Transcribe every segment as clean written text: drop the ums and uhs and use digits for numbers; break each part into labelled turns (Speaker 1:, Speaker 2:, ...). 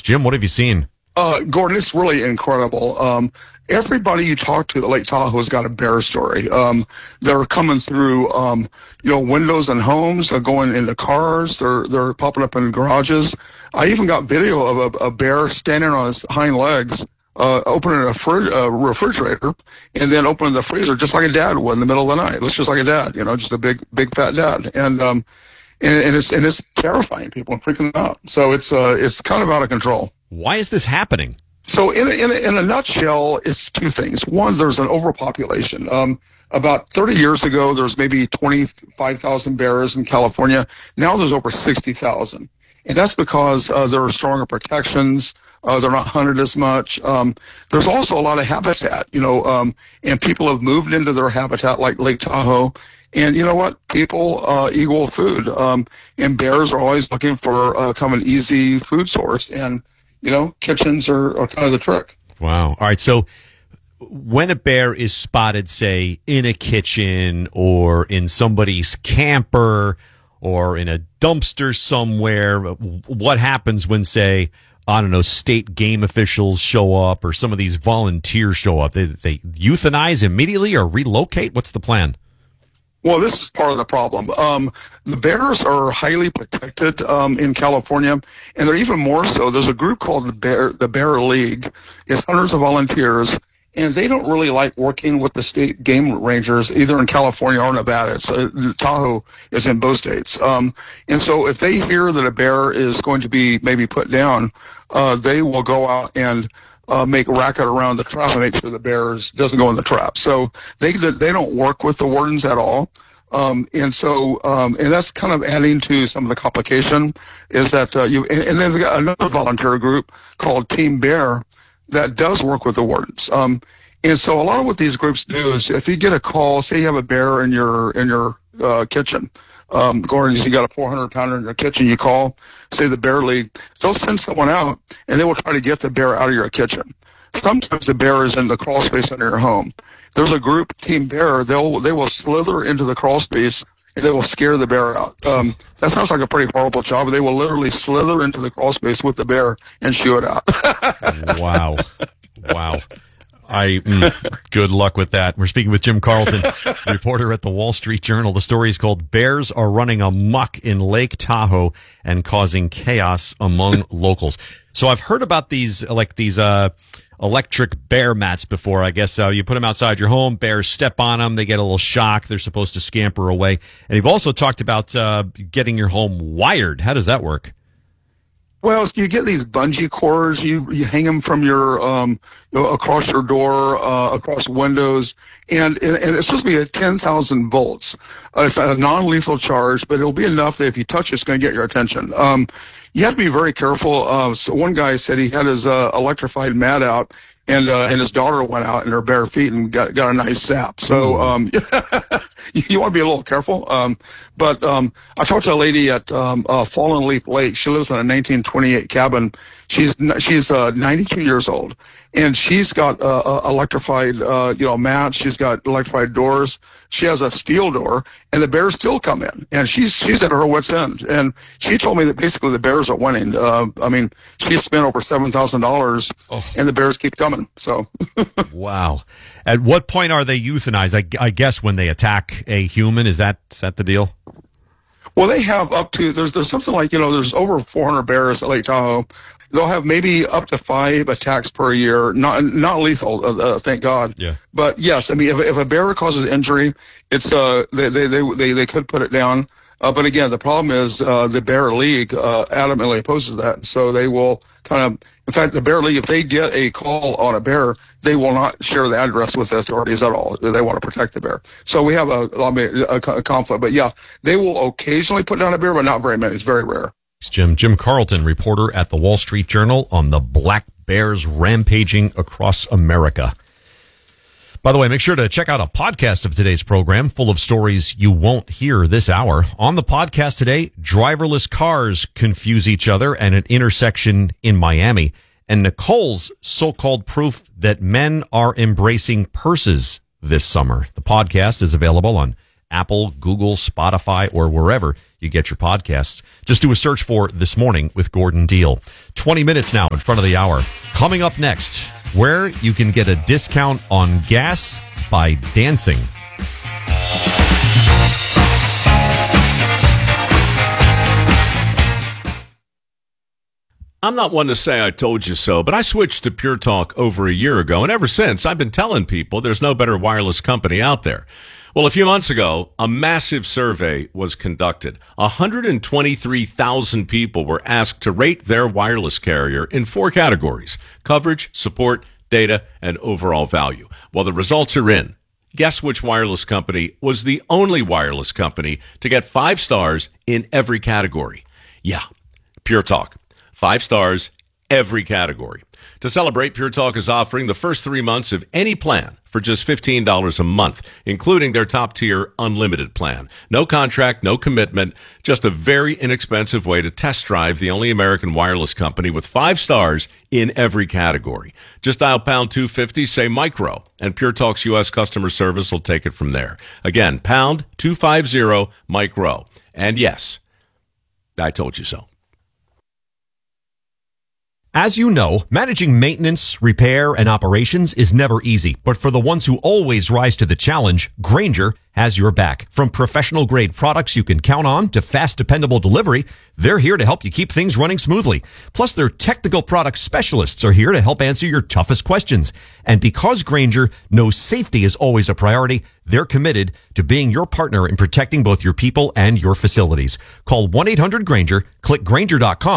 Speaker 1: Jim, what have you seen?
Speaker 2: Gordon, it's really incredible. Everybody you talk to at Lake Tahoe has got a bear story. They're coming through, windows and homes. They're going into cars. They're popping up in garages. I even got video of a bear standing on his hind legs, opening a refrigerator and then opening the freezer just like a dad would in the middle of the night. It looks just like a dad, just a big fat dad. And it's terrifying people and freaking them out. So it's kind of out of control.
Speaker 1: Why is this happening?
Speaker 2: So in a nutshell, it's two things. One, there's an overpopulation. About 30 years ago, there's maybe 25,000 bears in California. Now there's over 60,000. And that's because there are stronger protections. They're not hunted as much. There's also a lot of habitat, and people have moved into their habitat like Lake Tahoe. And you know what? People equal food. And bears are always looking for kind of an easy food source. And kitchens are kind of the trick.
Speaker 1: Wow. All right. So when a bear is spotted, say, in a kitchen or in somebody's camper or in a dumpster somewhere, what happens when, say, I don't know, state game officials show up or some of these volunteers show up? They euthanize immediately or relocate? What's the plan?
Speaker 2: Well, this is part of the problem. The bears are highly protected in California, and they're even more so. There's a group called the Bear League. It's hundreds of volunteers, and they don't really like working with the state game rangers, either in California or Nevada. Tahoe is in both states. And so if they hear that a bear is going to be maybe put down, they will go out and make a racket around the trap and make sure the bears doesn't go in the trap. So they don't work with the wardens at all. And that's kind of adding to some of the complication is that and then they've got another volunteer group called Team Bear that does work with the wardens. And so a lot of what these groups do is if you get a call, say you have a bear in your kitchen, Gordon, you got a 400-pounder in your kitchen, you call, say the Bear League, they'll send someone out, and they will try to get the bear out of your kitchen. Sometimes the bear is in the crawl space under your home. There's a group, Team Bear, they will slither into the crawl space, and they will scare the bear out. That sounds like a pretty horrible job, but they will literally slither into the crawl space with the bear and shoo it out.
Speaker 1: Wow. Good luck with that. We're speaking with Jim Carlton, reporter at the Wall Street Journal. The story is called Bears Are Running Amok in Lake Tahoe and Causing Chaos Among Locals. So I've heard about these electric bear mats before. I guess you put them outside your home, bears step on them, they get a little shock, they're supposed to scamper away. And you've also talked about getting your home wired. How does that work?
Speaker 2: Well, you get these bungee cords. You hang them from your across your door, across windows, and it's supposed to be at 10,000 volts. It's a non-lethal charge, but it'll be enough that if you touch it, it's going to get your attention. You have to be very careful. So one guy said he had his electrified mat out, and his daughter went out in her bare feet and got a nice zap. So you want to be a little careful. But I talked to a lady at Fallen Leaf Lake. She lives in a 1928 cabin. She's 92 years old, and she's got electrified mats. She's got electrified doors. She has a steel door, and the bears still come in. And she's at her wit's end. And she told me that basically the bears are winning. She spent over $7,000, and the bears keep coming. So.
Speaker 1: Wow. At what point are they euthanized? I guess when they attack a human. Is that the deal?
Speaker 2: Well, they have up to, there's something like, there's over 400 bears at Lake Tahoe. They'll have maybe up to 5 attacks per year, not lethal, thank God.
Speaker 1: Yeah.
Speaker 2: But yes, if a bear causes injury, it's they could put it down. But again, the problem is the Bear League adamantly opposes that. So they will in fact, the Bear League, if they get a call on a bear, they will not share the address with the authorities at all. They want to protect the bear. So we have a conflict. But yeah, they will occasionally put down a bear, but not very many. It's very rare.
Speaker 1: Jim Carlton, reporter at the Wall Street Journal, on the black bears rampaging across America. By the way, make sure to check out a podcast of today's program full of stories you won't hear this hour. On the podcast today, driverless cars confuse each other at an intersection in Miami, and Nicole's so-called proof that men are embracing purses this summer. The podcast is available on Apple, Google, Spotify, or wherever you get your podcasts. Just do a search for This Morning with Gordon Deal. 20 minutes now in front of the hour. Coming up next, where you can get a discount on gas by dancing.
Speaker 3: I'm not one to say I told you so, but I switched to Pure Talk over a year ago, and ever since, I've been telling people there's no better wireless company out there. Well, a few months ago, a massive survey was conducted. 123,000 people were asked to rate their wireless carrier in 4 categories: coverage, support, data, and overall value. Well, the results are in. Guess which wireless company was the only wireless company to get 5 stars in every category? Yeah, Pure Talk. 5 stars, every category. To celebrate, Pure Talk is offering the first 3 months of any plan for just $15 a month, including their top-tier unlimited plan. No contract, no commitment, just a very inexpensive way to test drive the only American wireless company with 5 stars in every category. Just dial pound 250, say micro, and Pure Talk's U.S. customer service will take it from there. Again, pound 250 micro. And yes, I told you so.
Speaker 1: As you know, managing maintenance, repair, and operations is never easy. But for the ones who always rise to the challenge, Grainger has your back. From professional-grade products you can count on to fast, dependable delivery, they're here to help you keep things running smoothly. Plus, their technical product specialists are here to help answer your toughest questions. And because Grainger knows safety is always a priority, they're committed to being your partner in protecting both your people and your facilities. Call 1-800-GRAINGER, click Grainger.com.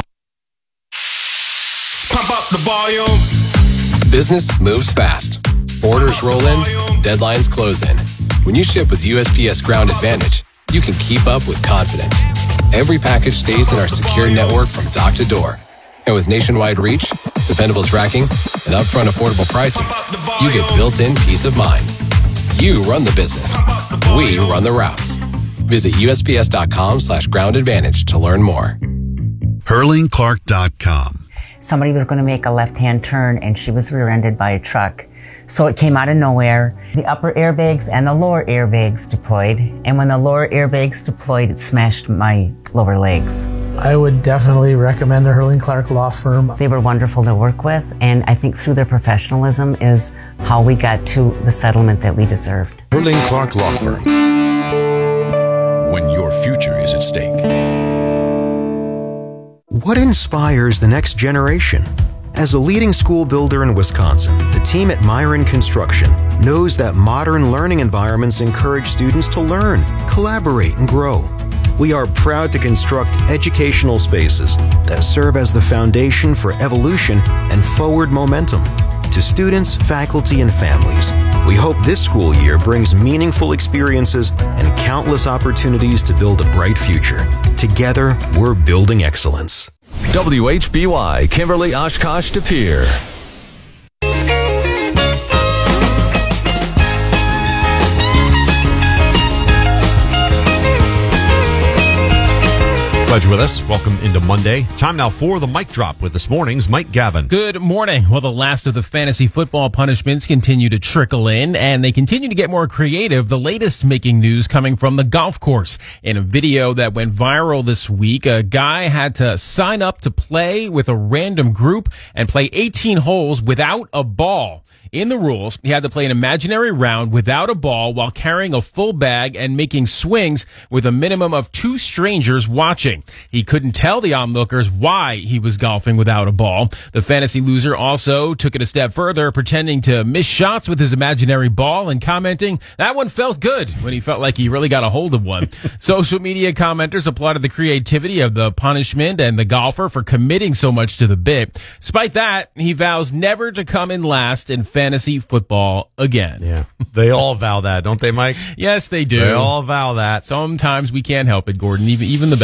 Speaker 4: Pump up the volume. Business moves fast. Orders roll in, deadlines close in. When you ship with USPS Ground Advantage, you can keep up with confidence. Every package stays in our secure network from dock to door. And with nationwide reach, dependable tracking, and upfront affordable pricing, you get built-in peace of mind. You run the business. We run the routes. Visit USPS.com/Ground Advantage to learn more.
Speaker 5: HurlingClark.com.
Speaker 6: Somebody was going to make a left-hand turn and she was rear-ended by a truck. So it came out of nowhere. The upper airbags and the lower airbags deployed. And when the lower airbags deployed, it smashed my lower legs.
Speaker 7: I would definitely recommend a Hurling Clark law firm.
Speaker 6: They were wonderful to work with. And I think through their professionalism is how we got to the settlement that we deserved.
Speaker 5: Hurling Clark Law Firm. When your future is at stake.
Speaker 8: What inspires the next generation? As a leading school builder in Wisconsin, the team at Myron Construction knows that modern learning environments encourage students to learn, collaborate, and grow. We are proud to construct educational spaces that serve as the foundation for evolution and forward momentum. To students, faculty, and families, we hope this school year brings meaningful experiences and countless opportunities to build a bright future. Together, we're building excellence.
Speaker 4: WHBY, Kimberly, Oshkosh, De Pere.
Speaker 1: Glad you're with us. Welcome into Monday. Time now for the Mic Drop with this morning's Mike Gavin.
Speaker 9: Good morning. Well, the last of the fantasy football punishments continue to trickle in, and they continue to get more creative. The latest making news coming from the golf course. In a video that went viral this week, a guy had to sign up to play with a random group and play 18 holes without a ball. In the rules, he had to play an imaginary round without a ball while carrying a full bag and making swings with a minimum of 2 strangers watching. He couldn't tell the onlookers why he was golfing without a ball. The fantasy loser also took it a step further, pretending to miss shots with his imaginary ball and commenting, "That one felt good," when he felt like he really got a hold of one. Social media commenters applauded the creativity of the punishment and the golfer for committing so much to the bit. Despite that, he vows never to come in last in fantasy football again.
Speaker 1: Yeah, they all vow that, don't they, Mike?
Speaker 9: Yes, they do.
Speaker 1: They all vow that.
Speaker 9: Sometimes we can't help it, Gordon, even the best of us.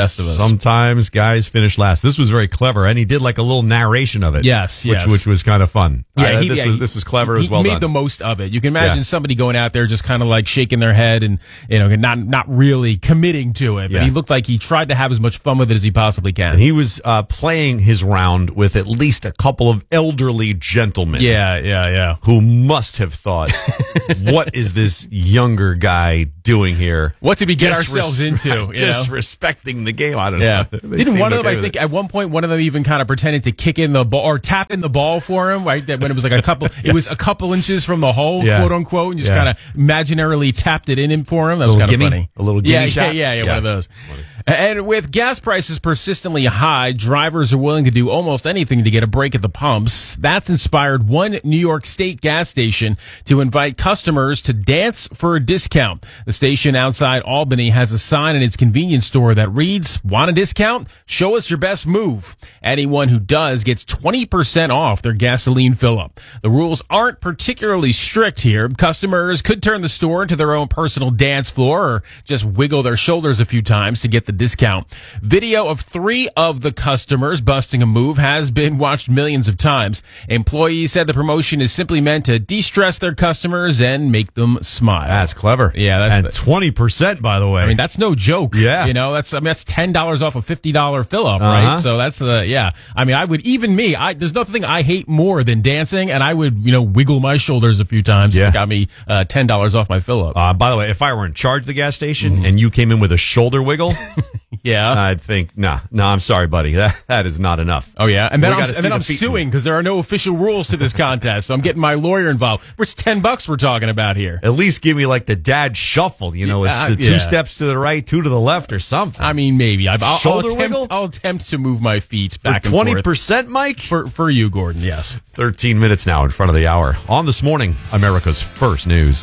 Speaker 1: Sometimes guys finish last. This was very clever, and he did like a little narration of it.
Speaker 9: Yes.
Speaker 1: Which was kind of fun.
Speaker 9: Yeah,
Speaker 1: this was clever as well.
Speaker 9: He made
Speaker 1: done.
Speaker 9: the most of it. You can imagine somebody going out there just kind of like shaking their head and not really committing to it. But he looked like he tried to have as much fun with it as he possibly can.
Speaker 1: And he was playing his round with at least a couple of elderly gentlemen.
Speaker 9: Yeah.
Speaker 1: Who must have thought, what is this younger guy doing here?
Speaker 9: What did we get ourselves into?
Speaker 1: Disrespecting the game. I don't know.
Speaker 9: Didn't one of them, I think, at one point, one of them even kind of pretended to kick in the ball or tap in the ball for him, right? That when it was like a couple, it was a couple inches from the hole, quote unquote, and just kind of imaginarily tapped it in for him. That was kind of funny.
Speaker 1: A little gimme shot?
Speaker 9: Yeah, one of those. And with gas prices persistently high, drivers are willing to do almost anything to get a break at the pumps. That's inspired one New York State gas station to invite customers to dance for a discount. The station outside Albany has a sign in its convenience store that reads, "Want a discount? Show us your best move." Anyone who does gets 20% off their gasoline fill-up. The rules aren't particularly strict here. Customers could turn the store into their own personal dance floor or just wiggle their shoulders a few times to get the discount. Video of 3 of the customers busting a move has been watched millions of times. Employees said the promotion is simply meant to de-stress their customers and make them smile.
Speaker 1: That's clever.
Speaker 9: Yeah,
Speaker 1: and 20%, by the way.
Speaker 9: I mean, that's no joke.
Speaker 1: Yeah,
Speaker 9: that's $10 off a $50 fill up, right? So that's I mean, I would there's nothing I hate more than dancing, and I would wiggle my shoulders a few times. Yeah, got me $10 off my fill up.
Speaker 1: By the way, if I were in charge of the gas station and you came in with a shoulder wiggle.
Speaker 9: Yeah,
Speaker 1: I'd think, no, I'm sorry, buddy. That is not enough.
Speaker 9: Oh, yeah. And then I'm suing because there are no official rules to this contest. So I'm getting my lawyer involved. It's $10 we're talking about here.
Speaker 1: At least give me like the dad shuffle, it's 2 steps to the right, 2 to the left or something.
Speaker 9: I mean, maybe.
Speaker 1: I'll
Speaker 9: attempt to move my feet back
Speaker 1: and forth.
Speaker 9: 20%,
Speaker 1: Mike?
Speaker 9: For you, Gordon, yes.
Speaker 1: 13 minutes now in front of the hour. On This Morning, America's First News.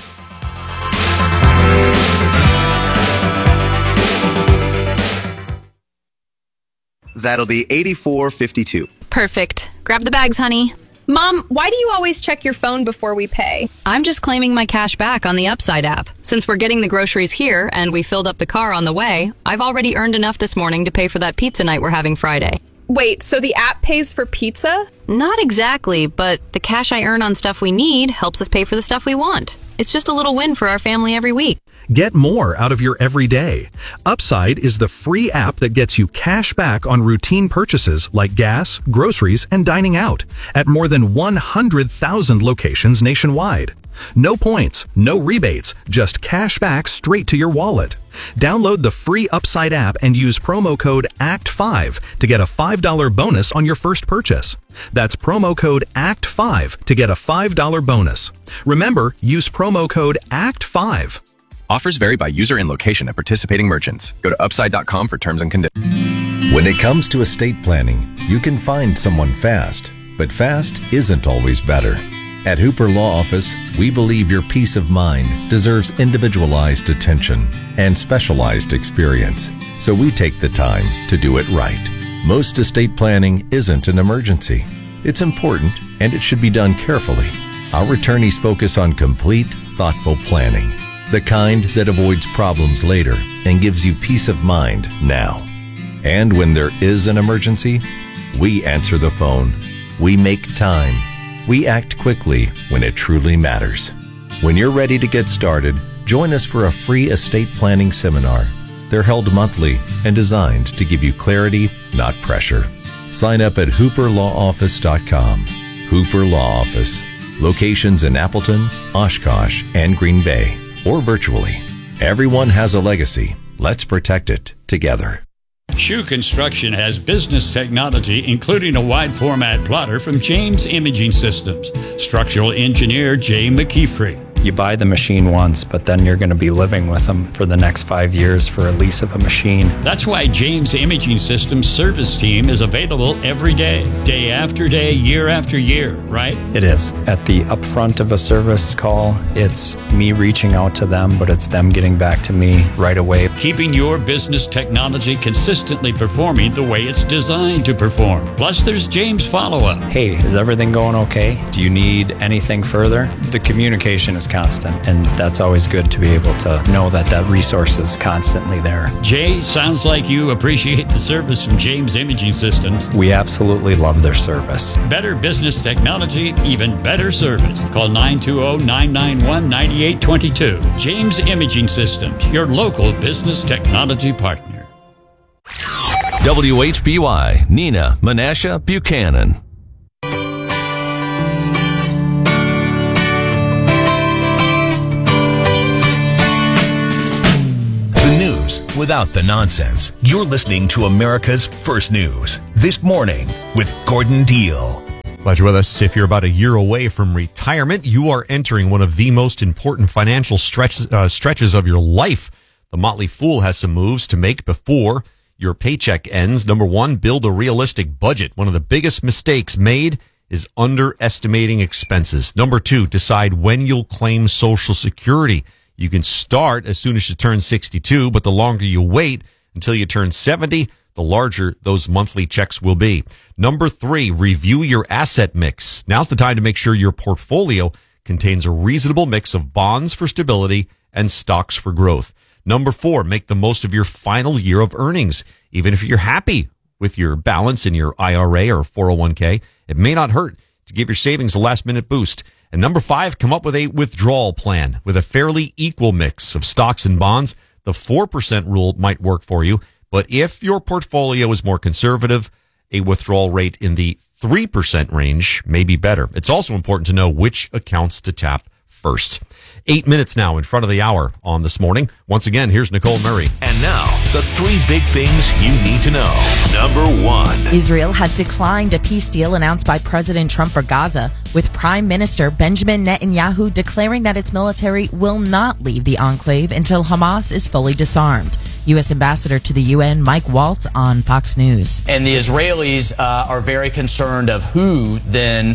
Speaker 10: That'll be $84.52.
Speaker 11: Perfect. Grab the bags, honey.
Speaker 12: Mom, why do you always check your phone before we pay?
Speaker 11: I'm just claiming my cash back on the Upside app. Since we're getting the groceries here and we filled up the car on the way, I've already earned enough this morning to pay for that pizza night we're having Friday.
Speaker 12: Wait, so the app pays for pizza?
Speaker 11: Not exactly, but the cash I earn on stuff we need helps us pay for the stuff we want. It's just a little win for our family every week.
Speaker 13: Get more out of your everyday. Upside is the free app that gets you cash back on routine purchases like gas, groceries, and dining out at more than 100,000 locations nationwide. No points, no rebates, just cash back straight to your wallet. Download the free Upside app and use promo code ACT5 to get a $5 bonus on your first purchase. That's promo code ACT5 to get a $5 bonus. Remember, use promo code ACT5.
Speaker 14: Offers vary by user and location at participating merchants. Go to upside.com for terms and conditions.
Speaker 5: When it comes to estate planning, you can find someone fast, but fast isn't always better. At Hooper Law Office, we believe your peace of mind deserves individualized attention and specialized experience, so we take the time to do it right. Most estate planning isn't an emergency. It's important, and it should be done carefully. Our attorneys focus on complete, thoughtful planning, the kind that avoids problems later and gives you peace of mind now. And when there is an emergency, we answer the phone. We make time. We act quickly when it truly matters. When you're ready to get started, join us for a free estate planning seminar. They're held monthly and designed to give you clarity, not pressure. Sign up at hooperlawoffice.com. Hooper Law Office. Locations in Appleton, Oshkosh, and Green Bay, or virtually. Everyone has a legacy. Let's protect it together.
Speaker 15: Shoe Construction has business technology, including a wide format plotter from James Imaging Systems. Structural engineer Jay McKeefrey.
Speaker 16: You buy the machine once, but then you're going to be living with them for the next 5 years for a lease of a machine.
Speaker 15: That's why James Imaging Systems service team is available every day, day after day, year after year, right?
Speaker 16: It is. At the upfront of a service call, it's me reaching out to them, but it's them getting back to me right away.
Speaker 15: Keeping your business technology consistently performing the way it's designed to perform. Plus, there's James follow-up.
Speaker 16: Hey, is everything going okay? Do you need anything further? The communication is constant. And that's always good to be able to know that that resource is constantly there.
Speaker 15: Jay, sounds like you appreciate the service from James Imaging Systems.
Speaker 16: We absolutely love their service.
Speaker 15: Better business technology, even better service. Call 920-991-9822. James Imaging Systems, your local business technology partner.
Speaker 17: WHBY, Nina Menasha Buchanan.
Speaker 18: The news without the nonsense. You're listening to America's First News. This Morning with Gordon Deal.
Speaker 1: Glad you're with us. If you're about a year away from retirement, you are entering one of the most important financial stretches of your life. The Motley Fool has some moves to make before your paycheck ends. Number one, build a realistic budget. One of the biggest mistakes made is underestimating expenses. Number two, decide when you'll claim Social Security. You can start as soon as you turn 62, but the longer you wait until you turn 70, the larger those monthly checks will be. Number three, review your asset mix. Now's the time to make sure your portfolio contains a reasonable mix of bonds for stability and stocks for growth. Number four, make the most of your final year of earnings. Even if you're happy with your balance in your IRA or 401k, it may not hurt to give your savings a last-minute boost. And number five, come up with a withdrawal plan with a fairly equal mix of stocks and bonds. The 4% rule might work for you, but if your portfolio is more conservative, a withdrawal rate in the 3% range may be better. It's also important to know which accounts to tap first. 8 minutes now in front of the hour on This Morning. Once again, here's Nicole Murray.
Speaker 18: And now, the three big things you need to know. Number one.
Speaker 19: Israel has declined a peace deal announced by President Trump for Gaza, with Prime Minister Benjamin Netanyahu declaring that its military will not leave the enclave until Hamas is fully disarmed. U.S. Ambassador to the UN, Mike Waltz, on Fox News.
Speaker 20: And the Israelis are very concerned of who then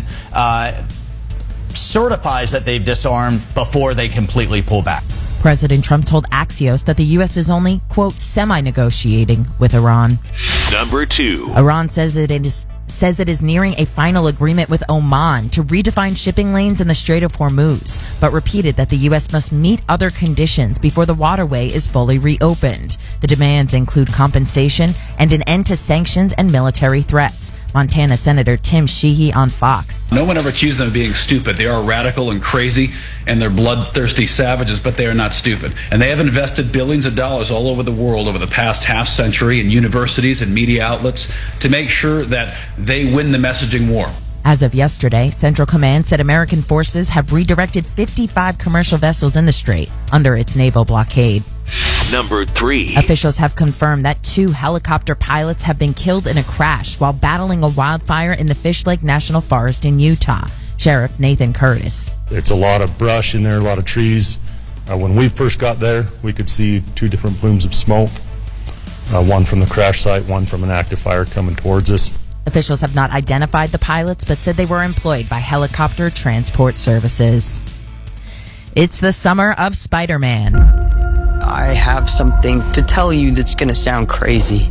Speaker 20: certifies that they've disarmed before they completely pull back.
Speaker 19: President Trump told Axios that the U.S. is only, quote, semi-negotiating with Iran.
Speaker 18: Number two.
Speaker 19: Iran says it is nearing a final agreement with Oman to redefine shipping lanes in the Strait of Hormuz, but repeated that the U.S. must meet other conditions before the waterway is fully reopened. The demands include compensation and an end to sanctions and military threats. Montana Senator Tim Sheehy on Fox.
Speaker 21: No one ever accused them of being stupid. They are radical and crazy, and they're bloodthirsty savages, but they are not stupid. And they have invested billions of dollars all over the world over the past half century in universities and media outlets to make sure that they win the messaging war.
Speaker 19: As of yesterday, Central Command said American forces have redirected 55 commercial vessels in the strait under its naval blockade.
Speaker 18: Number three.
Speaker 19: Officials have confirmed that 2 helicopter pilots have been killed in a crash while battling a wildfire in the Fish Lake National Forest in Utah. Sheriff Nathan Curtis.
Speaker 22: It's a lot of brush in there, a lot of trees. When we first got there, we could see 2 different plumes of smoke. One from the crash site, one from an active fire coming towards us.
Speaker 19: Officials have not identified the pilots, but said they were employed by Helicopter Transport Services. It's the summer of Spider-Man.
Speaker 23: I have something to tell you that's going to sound crazy.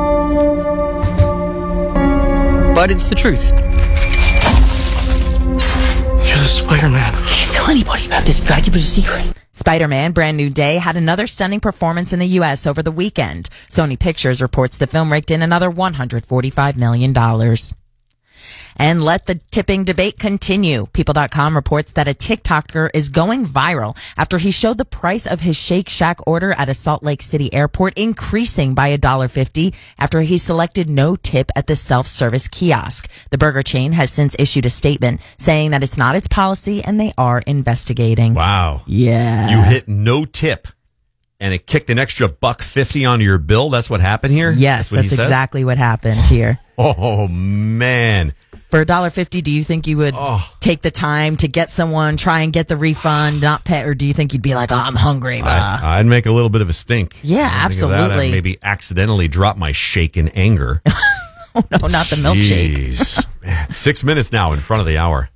Speaker 23: But it's the truth.
Speaker 24: You're the Spider-Man.
Speaker 23: Can't tell anybody about this. Gotta keep it a secret.
Speaker 19: Spider-Man Brand New Day had another stunning performance in the U.S. over the weekend. Sony Pictures reports the film raked in another $145 million. And let the tipping debate continue. People.com reports that a TikToker is going viral after he showed the price of his Shake Shack order at a Salt Lake City airport increasing by $1.50 after he selected no tip at the self-service kiosk. The burger chain has since issued a statement saying that it's not its policy and they are investigating.
Speaker 1: Wow.
Speaker 19: Yeah.
Speaker 1: You hit no tip and it kicked an extra $1.50 onto your bill. That's what happened here?
Speaker 19: Yes, that's exactly what happened here.
Speaker 1: Oh, man.
Speaker 19: For $1.50, do you think you would take the time to get someone, try and get the refund, not pay, or do you think you'd be like, oh, I'm hungry?
Speaker 1: I'd make a little bit of a stink.
Speaker 19: Yeah, absolutely.
Speaker 1: I'd maybe accidentally drop my shake in anger.
Speaker 19: Oh, no, not the milkshake.
Speaker 1: Jeez. Man, 6 minutes now in front of the hour.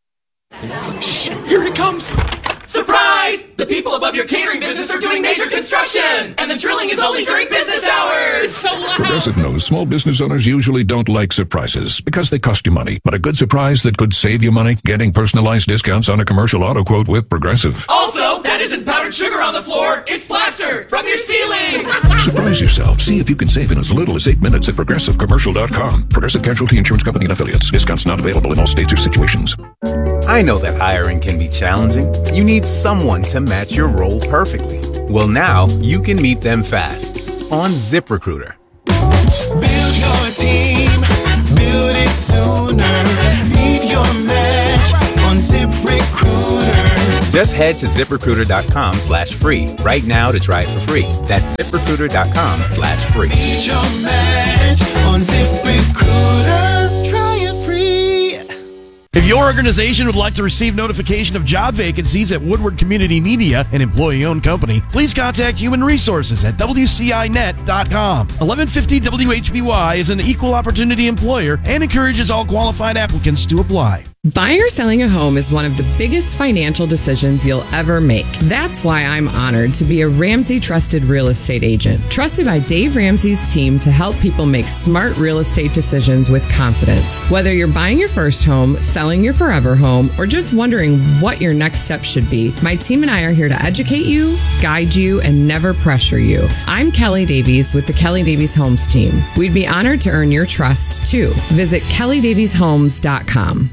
Speaker 25: Shh, here it comes. Surprise! The people above your catering business are doing major construction
Speaker 2: Construction! And the drilling is only during business hours! So loud!
Speaker 3: Progressive knows small business owners usually don't like surprises because they cost you money. But a good surprise that could save you money? Getting personalized discounts on a commercial auto quote with Progressive.
Speaker 2: Also, that isn't powdered sugar on the floor, it's plaster from your ceiling!
Speaker 3: Surprise yourself. See if you can save in as little as 8 minutes at ProgressiveCommercial.com. Progressive Casualty Insurance Company and Affiliates. Discounts not available in all states or situations.
Speaker 6: I know that hiring can be challenging. You need someone to match your role perfectly. Well, now you can meet them fast on ZipRecruiter.
Speaker 2: Build your team, build it sooner. Meet your match on ZipRecruiter.
Speaker 6: Just head to ZipRecruiter.com/free right now to try it for free. That's ZipRecruiter.com/free.
Speaker 2: Meet your match on ZipRecruiter. Try it free.
Speaker 7: If your organization would like to receive notification of job vacancies at Woodward Community Media, an employee-owned company, please contact Human Resources at WCINet.com. 1150 WHBY is an equal opportunity employer and encourages all qualified applicants to apply.
Speaker 25: Buying or selling a home is one of the biggest financial decisions you'll ever make. That's why I'm honored to be a Ramsey Trusted Real Estate Agent, trusted by Dave Ramsey's team to help people make smart real estate decisions with confidence. Whether you're buying your first home, selling your forever home, or just wondering what your next step should be, my team and I are here to educate you, guide you, and never pressure you. I'm Kelly Davies with the Kelly Davies Homes team. We'd be honored to earn your trust, too. Visit kellydavieshomes.com.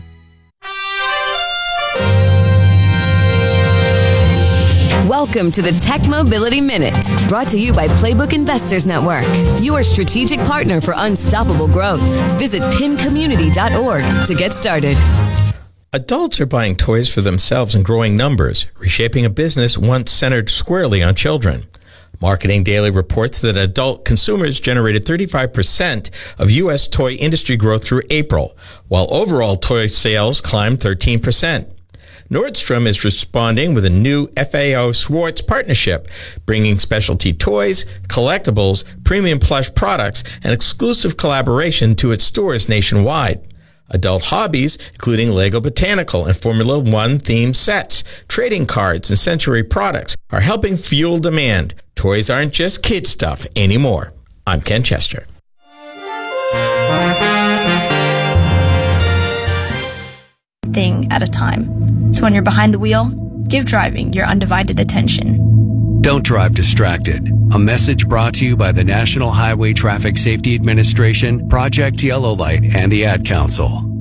Speaker 26: Welcome to the Tech Mobility Minute, brought to you by Playbook Investors Network, your strategic partner for unstoppable growth. Visit pincommunity.org to get started.
Speaker 27: Adults are buying toys for themselves in growing numbers, reshaping a business once centered squarely on children. Marketing Daily reports that adult consumers generated 35% of U.S. toy industry growth through April, while overall toy sales climbed 13%. Nordstrom is responding with a new FAO Schwartz partnership, bringing specialty toys, collectibles, premium plush products, and exclusive collaboration to its stores nationwide. Adult hobbies, including Lego Botanical and Formula One themed sets, trading cards, and Century products, are helping fuel demand. Toys aren't just kid stuff anymore. I'm Ken Chester.
Speaker 28: Thing at a time. So when you're behind the wheel, give driving your undivided attention.
Speaker 29: Don't drive distracted. A message brought to you by the National Highway Traffic Safety Administration, Project Yellow Light, and the Ad Council.